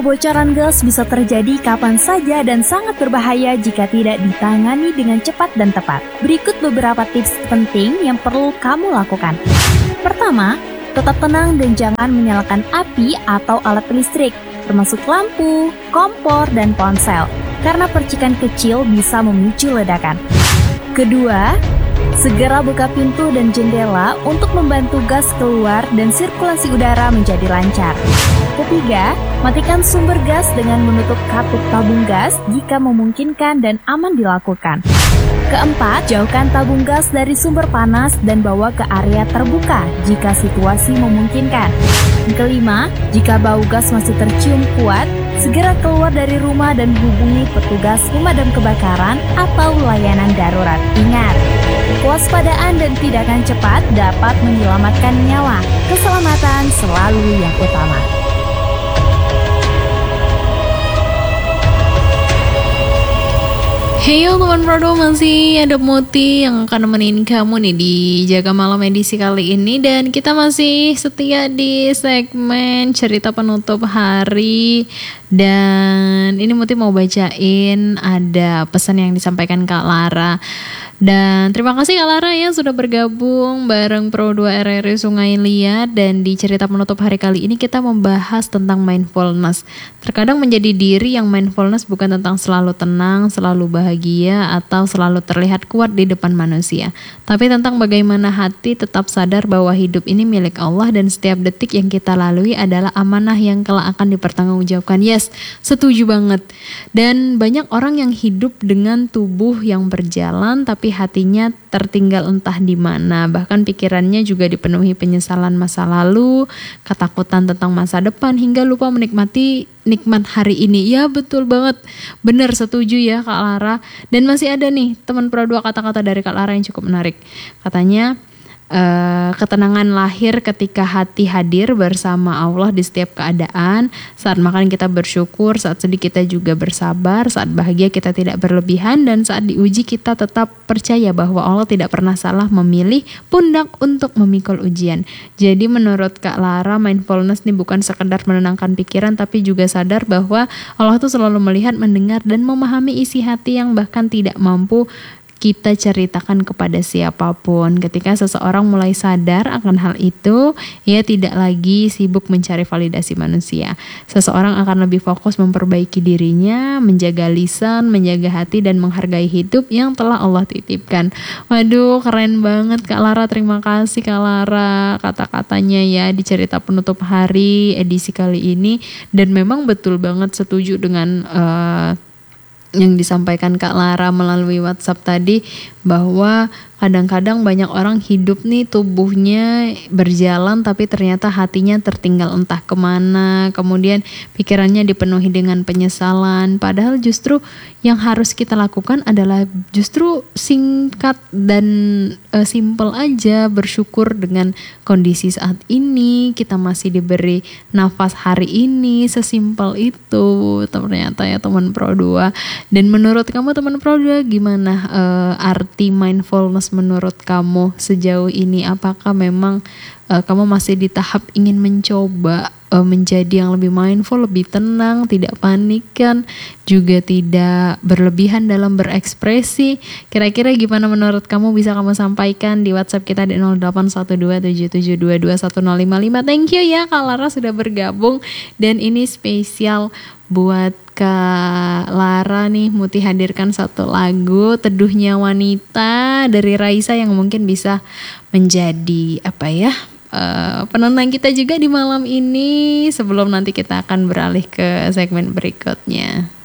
Kebocoran gas bisa terjadi kapan saja dan sangat berbahaya jika tidak ditangani dengan cepat dan tepat. Berikut beberapa tips penting yang perlu kamu lakukan. Pertama, tetap tenang dan jangan menyalakan api atau alat listrik, termasuk lampu, kompor, dan ponsel, karena percikan kecil bisa memicu ledakan. Kedua, segera buka pintu dan jendela untuk membantu gas keluar dan sirkulasi udara menjadi lancar. Ketiga, matikan sumber gas dengan menutup katup tabung gas jika memungkinkan dan aman dilakukan. Keempat, jauhkan tabung gas dari sumber panas dan bawa ke area terbuka jika situasi memungkinkan. Kelima, jika bau gas masih tercium kuat, segera keluar dari rumah dan hubungi petugas pemadam kebakaran atau layanan darurat. Ingat, kewaspadaan dan tindakan cepat dapat menyelamatkan nyawa. Keselamatan selalu yang utama. Heyo teman Prodo, masih ada Muti yang akan nemenin kamu nih di Jaga Malam edisi kali ini. Dan kita masih setia di segmen cerita penutup hari. Dan ini Muti mau bacain ada pesan yang disampaikan Kak Lara. Dan terima kasih Kak Lara ya sudah bergabung bareng Pro 2 RRI Sungai Liat. Dan di cerita penutup hari kali ini kita membahas tentang mindfulness. Terkadang menjadi diri yang mindfulness bukan tentang selalu tenang, selalu bahagia, atau selalu terlihat kuat di depan manusia. Tapi tentang bagaimana hati tetap sadar bahwa hidup ini milik Allah dan setiap detik yang kita lalui adalah amanah yang kelak akan dipertanggungjawabkan. Yes, setuju banget. Dan banyak orang yang hidup dengan tubuh yang berjalan tapi hatinya tertinggal entah di mana. Bahkan pikirannya juga dipenuhi penyesalan masa lalu, ketakutan tentang masa depan, hingga lupa menikmati nikmat hari ini. Ya betul banget, bener, setuju ya Kak Lara. Dan masih ada nih teman Pro 2 kata-kata dari Kak Lara yang cukup menarik. Katanya, ketenangan lahir ketika hati hadir bersama Allah di setiap keadaan. Saat makan kita bersyukur, saat sedih kita juga bersabar, saat bahagia kita tidak berlebihan, dan saat diuji kita tetap percaya bahwa Allah tidak pernah salah memilih pundak untuk memikul ujian. Jadi menurut Kak Lara, mindfulness ini bukan sekedar menenangkan pikiran, tapi juga sadar bahwa Allah tuh selalu melihat, mendengar, dan memahami isi hati yang bahkan tidak mampu kita ceritakan kepada siapapun. Ketika seseorang mulai sadar akan hal itu, ia tidak lagi sibuk mencari validasi manusia. Seseorang akan lebih fokus memperbaiki dirinya, menjaga lisan, menjaga hati, dan menghargai hidup yang telah Allah titipkan. Waduh, keren banget Kak Lara. Terima kasih Kak Lara kata-katanya ya di cerita penutup hari edisi kali ini. Dan memang betul banget setuju dengan yang disampaikan Kak Lara melalui WhatsApp tadi, bahwa kadang-kadang banyak orang hidup nih tubuhnya berjalan tapi ternyata hatinya tertinggal entah kemana, kemudian pikirannya dipenuhi dengan penyesalan. Padahal justru yang harus kita lakukan adalah justru singkat dan simple aja, bersyukur dengan kondisi saat ini, kita masih diberi nafas hari ini, sesimpel itu ternyata ya teman Pro 2. Dan menurut kamu teman Pro 2 gimana arti mindfulness menurut kamu sejauh ini? Apakah memang kamu masih di tahap ingin mencoba menjadi yang lebih mindful, lebih tenang, tidak panik kan, juga tidak berlebihan dalam berekspresi? Kira-kira gimana menurut kamu? Bisa kamu sampaikan di WhatsApp kita di 081277221055. Thank you ya Kak Lara sudah bergabung. Dan ini spesial buat Kak Lara nih, Muti hadirkan satu lagu Teduhnya Wanita dari Raisa yang mungkin bisa menjadi penenang kita juga di malam ini, sebelum nanti kita akan beralih ke segmen berikutnya.